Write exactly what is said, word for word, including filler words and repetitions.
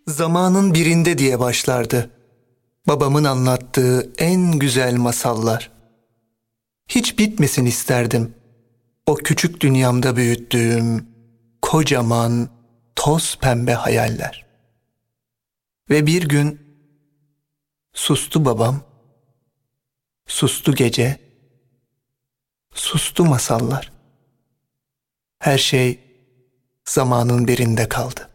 Zamanın birinde diye başlardı babamın anlattığı en güzel masallar. Hiç bitmesin isterdim o küçük dünyamda büyüttüğüm kocaman toz pembe hayaller. Ve bir gün sustu babam, sustu gece, sustu masallar. Her şey zamanın birinde kaldı.